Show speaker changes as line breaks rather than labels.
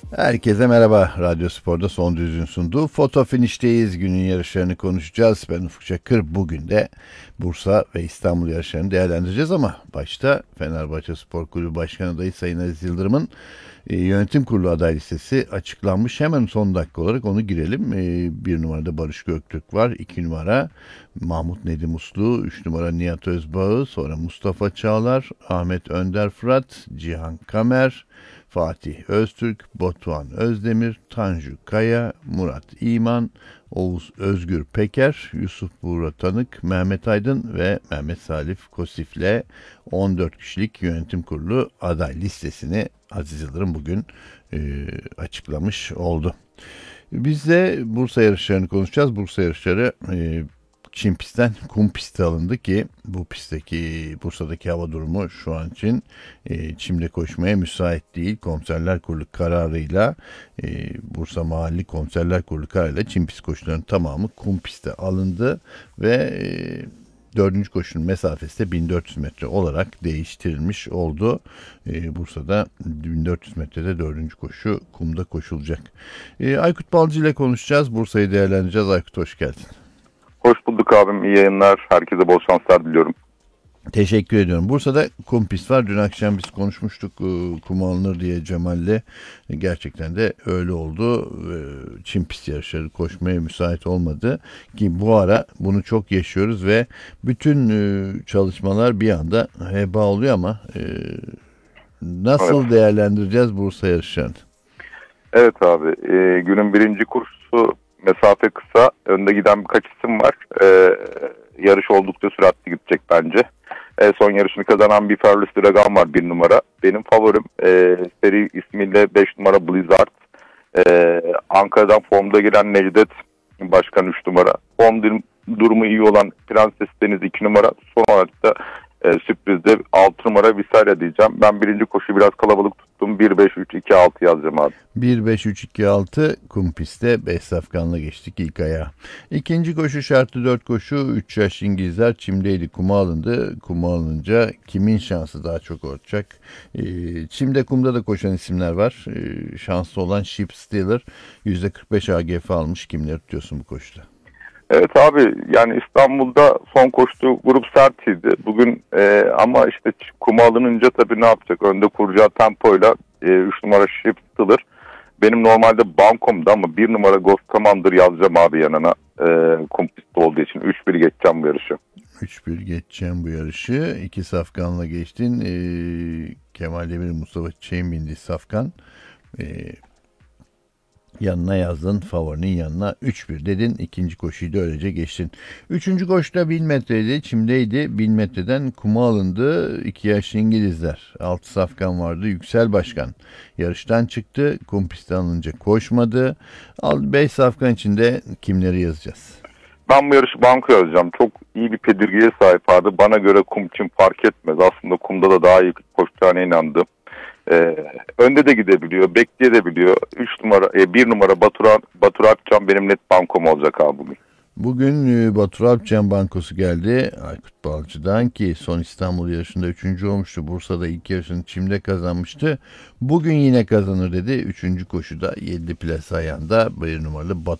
Herkese merhaba. Radyo Spor'da Son Düz'ün sunduğu Foto Finish'teyiz. Günün yarışlarını konuşacağız. Ben Ufuk Çakır. Bugün de Bursa ve İstanbul yarışlarını değerlendireceğiz ama başta Fenerbahçe Spor Kulübü Başkanı adayı Sayın Aziz Yıldırım'ın yönetim kurulu aday listesi açıklanmış. Hemen son dakika olarak onu girelim. Bir numarada Barış Göktürk var. 2 numara Mahmut Nedim Uslu. 3 numara Nihat Özbağ. Sonra Mustafa Çağlar, Ahmet Önder Fırat, Cihan Kamer, Fatih Öztürk, Batuhan Özdemir, Tanju Kaya, Murat İman, Oğuz Özgür Peker, Yusuf Buğra Tanık, Mehmet Aydın ve Mehmet Salif Kosif'le 14 kişilik yönetim kurulu aday listesini Aziz Yıldırım bugün açıklamış oldu. Biz de Bursa yarışlarını konuşacağız. Bursa yarışları Çim pistten kum piste alındı ki bu pistteki Bursa'daki hava durumu şu an için çimde koşmaya müsait değil. Komiserler Kurulu kararıyla Bursa Mahalli Komiserler Kurulu kararıyla çim pist koşularının tamamı kum piste alındı ve dördüncü koşunun mesafesi de 1400 metre olarak değiştirilmiş oldu. Bursa'da 1400 metrede dördüncü koşu kumda koşulacak. Aykut Balcı ile konuşacağız. Bursa'yı değerlendireceğiz. Aykut hoş geldin.
Hoş bulduk abim. İyi yayınlar. Herkese bol şanslar diliyorum.
Teşekkür ediyorum. Bursa'da kum pist var. Dün akşam biz konuşmuştuk kum alınır diye Cemal'le. Gerçekten de öyle oldu. Çim pist yarışları koşmaya müsait olmadı. Ki bu ara bunu çok yaşıyoruz ve bütün çalışmalar bir anda heba oluyor ama nasıl
Evet,
değerlendireceğiz Bursa yarışlarını?
evet abi. Günün birinci kursu mesafe kısa. Önde giden birkaç isim var. Yarış oldukça süratli gidecek bence. Son yarışını kazanan bir Ferlis Dragan var, bir numara. Benim favorim seri ismiyle 5 numara Blizzard. Ankara'dan formda giren Necdet Başkan 3 numara. Durumu iyi olan Prenses Deniz 2 numara. Son olarak da sürprizde 6 numara Visaria diyeceğim. Ben birinci koşu biraz kalabalık tuttum. 1-5-3-2-6 yazacağım abi.
1-5-3-2-6 kum pistte 5 safkanla geçtik ilk ayağa. İkinci koşu şartlı 4 koşu 3 yaş İngilizler çimdeydi, kuma alındı. Kuma alınınca kimin şansı daha çok olacak? Çimde kumda da koşan isimler var. Şanslı olan Ship Stealer %45 AGF almış. Kimleri tutuyorsun bu koşuda?
Evet abi, yani İstanbul'da son koştuğu grup sertiydi. Bugün ama işte kuma alınınca tabii ne yapacak? Önde kuracağı tempoyla 3 numara Ship Stealer. Benim normalde bankomda ama 1 numara Ghost Commander yazacağım abi yanına. Kum pisti olduğu için 3-1 geçeceğim bu yarışı.
3-1 geçeceğim bu yarışı. 2 safkanla geçtin. Kemal Demir, Mustafa Çiçek'in bindiği safkan. Yanına yazdın, favorinin yanına 3-1 dedin. İkinci koşuyu da öylece geçtin. Üçüncü koşuda 1000 metreydi, çimdeydi. 1000 metreden kuma alındı. 2 yaşlı İngilizler. 6 safkan vardı. Yüksel Başkan yarıştan çıktı. Kum pistten alınca koşmadı. 5 safkan içinde kimleri yazacağız?
Ben bu yarışı banko yazacağım. Çok iyi bir pedirgiye sahip abi. Bana göre kum için fark etmez. Aslında kumda da daha iyi koşacağına inandım. Önde de gidebiliyor, bekleyebiliyor. 1 numara Batur Akçam benim net bankom olacak abi bugün.
Bugün Batur Alpcan Bankosu geldi Aykut Balcı'dan ki son İstanbul yarışında 3. olmuştu. Bursa'da ilk yarışını çimde kazanmıştı. Bugün yine kazanır dedi. 3. koşuda 7 plase ayağında 1 numaralı